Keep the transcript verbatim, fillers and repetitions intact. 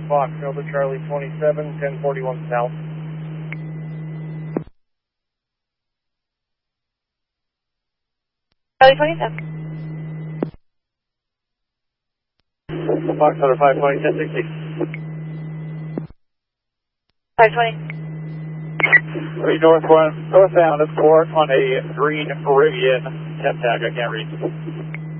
Fox, Delta Charlie twenty-seven, ten forty-one South. Charlie twenty-seven. Fox, Delta five twenty, ten sixty. five twenty. Read northbound, northbound, port on a green Meridian, temp tag, I can't read.